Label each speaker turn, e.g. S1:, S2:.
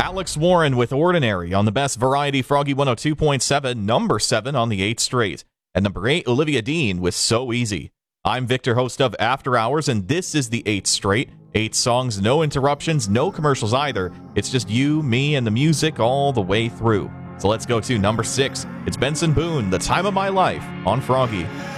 S1: Alex Warren with Ordinary on the Best Variety Froggy 102.7, number 7 on the 8th straight. And number 8, Olivia Dean with So Easy. I'm Victor, host of After Hours, and this is the 8th straight. 8 songs, no interruptions, no commercials either. It's just you, me, and the music all the way through. So let's go to number 6. It's Benson Boone, The Time of My Life on Froggy.